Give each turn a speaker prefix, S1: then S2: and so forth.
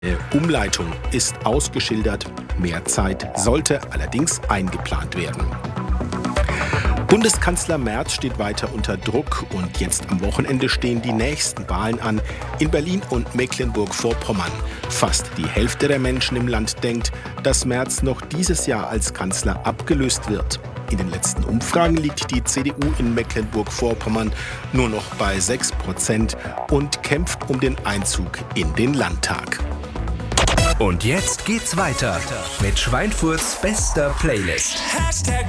S1: Umleitung ist ausgeschildert. Mehr Zeit sollte allerdings eingeplant werden. Bundeskanzler Merz steht weiter unter Druck und jetzt am Wochenende stehen die nächsten Wahlen an in Berlin und Mecklenburg-Vorpommern. Fast die Hälfte der Menschen im Land denkt, dass Merz noch dieses Jahr als Kanzler abgelöst wird. In den letzten Umfragen liegt die CDU in Mecklenburg-Vorpommern nur noch bei 6% und kämpft um den Einzug in den Landtag.
S2: Und jetzt geht's weiter mit Schweinfurts bester Playlist.